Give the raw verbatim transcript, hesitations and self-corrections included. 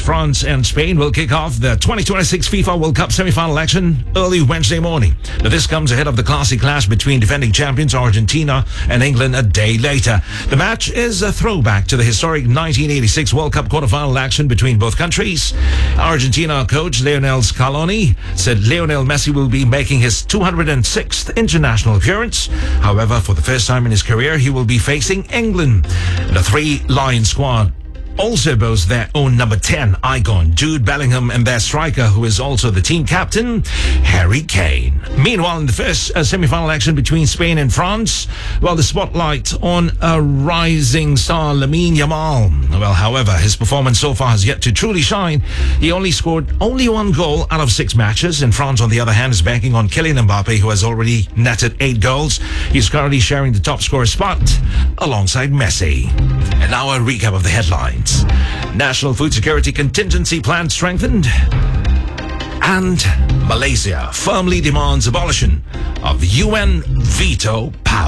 France and Spain will kick off the twenty twenty-six FIFA World Cup semi-final action early Wednesday morning. Now, this comes ahead of the classy clash between defending champions Argentina and England a day later. The match is a throwback to the historic nineteen eighty-six World Cup quarter-final action between both countries. Argentina coach Lionel Scaloni said Lionel Messi will be making his two hundred sixth international appearance. However, for the first time in his career, he will be facing England. The Three Lion squad also boasts their own number ten icon, Jude Bellingham, and their striker, who is also the team captain, Harry Kane. Meanwhile, in the first uh, semi-final action between Spain and France, well, the spotlight on a rising star, Lamine Yamal. Well, however, his performance so far has yet to truly shine. He only scored only one goal out of six matches, and France, on the other hand, is banking on Kylian Mbappe, who has already netted eight goals. He's currently sharing the top scorer spot alongside Messi. And now a recap of the headlines. National Food Security Contingency Plan strengthened. And Malaysia firmly demands abolition of U N veto power.